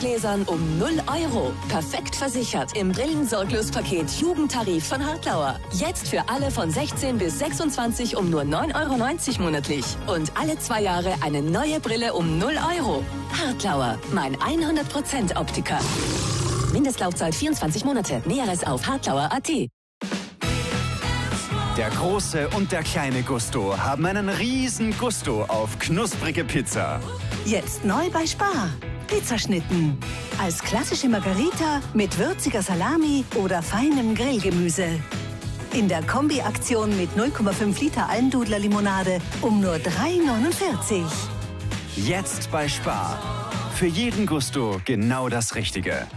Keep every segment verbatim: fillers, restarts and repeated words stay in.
Brillengläsern um null Euro. Perfekt versichert im Brillensorglos-Paket Jugendtarif von Hartlauer. Jetzt für alle von sechzehn bis sechsundzwanzig um nur neun Euro neunzig monatlich. Und alle zwei Jahre eine neue Brille um null Euro. Hartlauer, mein hundert Prozent Optiker. Mindestlaufzeit vierundzwanzig Monate. Näheres auf hartlauer punkt at. Der große und der kleine Gusto haben einen riesen Gusto auf knusprige Pizza. Jetzt neu bei Spar. Pizzaschnitten. Als klassische Margarita mit würziger Salami oder feinem Grillgemüse. In der Kombi-Aktion mit null Komma fünf Liter Almdudler Limonade um nur drei neunundvierzig. Jetzt bei Spar. Für jeden Gusto genau das Richtige.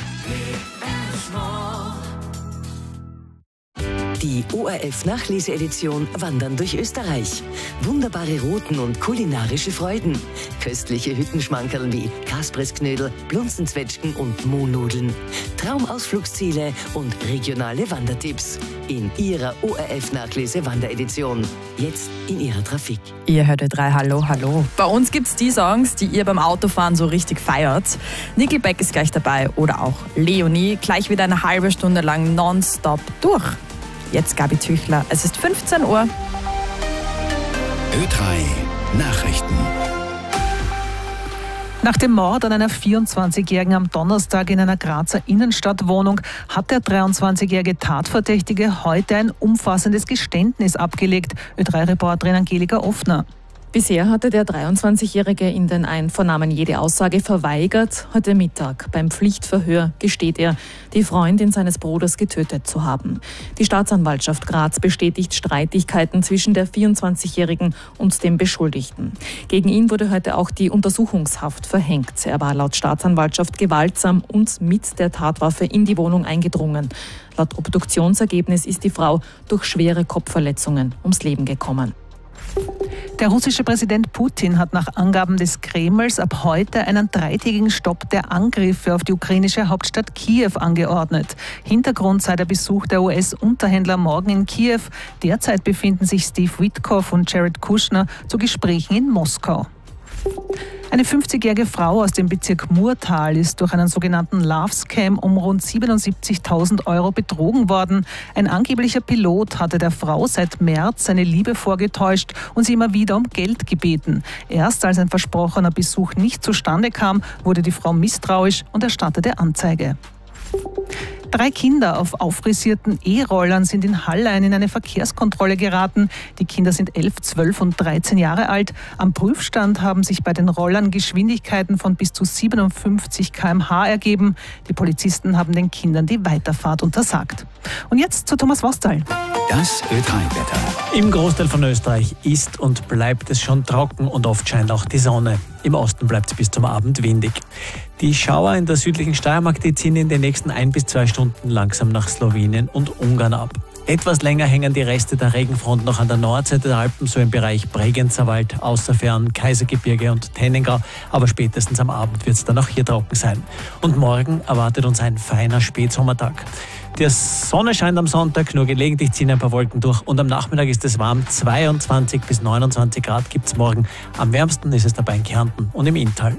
Die O R F-Nachlese-Edition Wandern durch Österreich. Wunderbare Routen und kulinarische Freuden. Köstliche Hüttenschmankerln wie Kasprisknödel, Blunzenzwetschgen und Mohnnudeln. Traumausflugsziele und regionale Wandertipps. In Ihrer O R F-Nachlese-Wanderedition. Jetzt in Ihrer Trafik. Ihr hört Ö drei, hallo, hallo. Bei uns gibt's die Songs, die ihr beim Autofahren so richtig feiert. Nickelback ist gleich dabei oder auch Leonie. Gleich wieder eine halbe Stunde lang nonstop durch. Jetzt Gabi Tüchler. Es ist fünfzehn Uhr. Ö drei Nachrichten. Nach dem Mord an einer vierundzwanzigjährigen am Donnerstag in einer Grazer Innenstadtwohnung hat der dreiundzwanzigjährige Tatverdächtige heute ein umfassendes Geständnis abgelegt. Ö drei Reporterin Angelika Offner. Bisher hatte der dreiundzwanzigjährige in den Einvernahmen jede Aussage verweigert. Heute Mittag beim Pflichtverhör gesteht er, die Freundin seines Bruders getötet zu haben. Die Staatsanwaltschaft Graz bestätigt Streitigkeiten zwischen der vierundzwanzigjährigen und dem Beschuldigten. Gegen ihn wurde heute auch die Untersuchungshaft verhängt. Er war laut Staatsanwaltschaft gewaltsam und mit der Tatwaffe in die Wohnung eingedrungen. Laut Obduktionsergebnis ist die Frau durch schwere Kopfverletzungen ums Leben gekommen. Der russische Präsident Putin hat nach Angaben des Kremls ab heute einen dreitägigen Stopp der Angriffe auf die ukrainische Hauptstadt Kiew angeordnet. Hintergrund sei der Besuch der U S-Unterhändler morgen in Kiew. Derzeit befinden sich Steve Witkoff und Jared Kushner zu Gesprächen in Moskau. Eine fünfzigjährige Frau aus dem Bezirk Murtal ist durch einen sogenannten Love-Scam um rund siebenundsiebzigtausend Euro betrogen worden. Ein angeblicher Pilot hatte der Frau seit März seine Liebe vorgetäuscht und sie immer wieder um Geld gebeten. Erst als ein versprochener Besuch nicht zustande kam, wurde die Frau misstrauisch und erstattete Anzeige. Drei Kinder auf auffrisierten E-Rollern sind in Hallein in eine Verkehrskontrolle geraten. Die Kinder sind elf, zwölf und dreizehn Jahre alt. Am Prüfstand haben sich bei den Rollern Geschwindigkeiten von bis zu siebenundfünfzig Kilometer pro Stunde ergeben. Die Polizisten haben den Kindern die Weiterfahrt untersagt. Und jetzt zu Thomas Wostal. Das Ö drei Wetter. Im Großteil von Österreich ist und bleibt es schon trocken und oft scheint auch die Sonne. Im Osten bleibt es bis zum Abend windig. Die Schauer in der südlichen Steiermark, die ziehen in den nächsten ein bis zwei Stunden langsam nach Slowenien und Ungarn ab. Etwas länger hängen die Reste der Regenfront noch an der Nordseite der Alpen, so im Bereich Bregenzerwald, Außerfern, Kaisergebirge und Tennengau. Aber spätestens am Abend wird es dann auch hier trocken sein. Und morgen erwartet uns ein feiner Spätsommertag. Die Sonne scheint am Sonntag, nur gelegentlich ziehen ein paar Wolken durch. Und am Nachmittag ist es warm, zweiundzwanzig bis neunundzwanzig Grad gibt es morgen. Am wärmsten ist es dabei in Kärnten und im Inntal.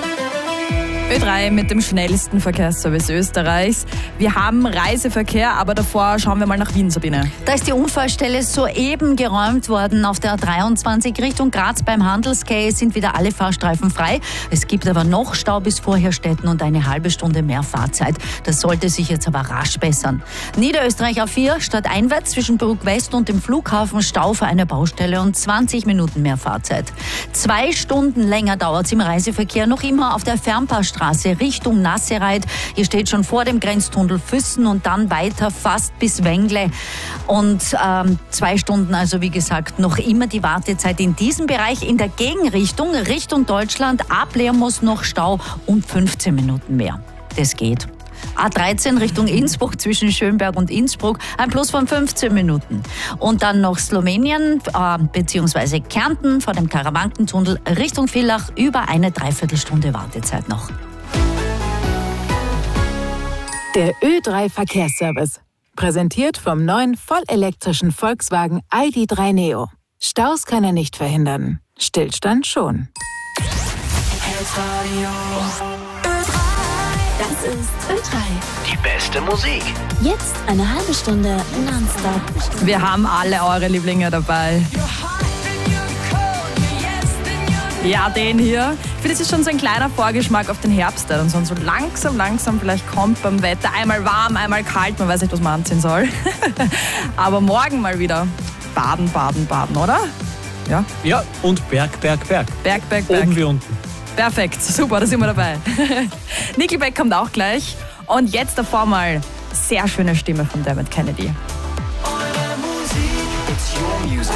Ö drei mit dem schnellsten Verkehrsservice Österreichs. Wir haben Reiseverkehr, aber davor schauen wir mal nach Wien, Sabine. Da ist die Unfallstelle soeben geräumt worden. Auf der A dreiundzwanzig Richtung Graz beim Handelsquai sind wieder alle Fahrstreifen frei. Es gibt aber noch Stau bis Vorherstetten und eine halbe Stunde mehr Fahrzeit. Das sollte sich jetzt aber rasch bessern. Niederösterreich A vier, stadteinwärts zwischen Bruck West und dem Flughafen Stau für eine Baustelle und zwanzig Minuten mehr Fahrzeit. Zwei Stunden länger dauert es im Reiseverkehr noch immer auf der Fernpaarstraße Richtung Nassereit. Hier steht schon vor dem Grenztunnel Füssen und dann weiter fast bis Wengle. Und ähm, zwei Stunden, also wie gesagt, noch immer die Wartezeit in diesem Bereich. In der Gegenrichtung, Richtung Deutschland, ab Lermoos noch Stau und fünfzehn Minuten mehr. Das geht. A dreizehn Richtung Innsbruck zwischen Schönberg und Innsbruck, ein Plus von fünfzehn Minuten. Und dann noch Slowenien äh, bzw. Kärnten vor dem Karawankentunnel Richtung Villach, über eine Dreiviertelstunde Wartezeit noch. Der Ö drei Verkehrsservice. Präsentiert vom neuen vollelektrischen Volkswagen I D drei Neo. Staus kann er nicht verhindern. Stillstand schon. Hitradio Ö drei Das ist Ö drei. Die beste Musik. Jetzt eine halbe Stunde nonstop. Wir haben alle eure Lieblinge dabei. Ja, den hier. Ich finde, das ist schon so ein kleiner Vorgeschmack auf den Herbst, der dann so langsam, langsam vielleicht kommt beim Wetter. Einmal warm, einmal kalt, man weiß nicht, was man anziehen soll. Aber morgen mal wieder baden, baden, baden, oder? Ja. Ja, und Berg, Berg, Berg. Berg, Berg, Berg. Oben wie unten. Perfekt, super, da sind wir dabei. Nickelback kommt auch gleich. Und jetzt davor mal sehr schöne Stimme von Dermot Kennedy. Eure Musik, it's your music.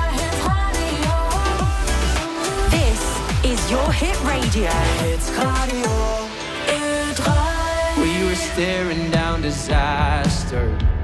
This is your hit radio. It's cardio. Ö drei. We were staring down disaster.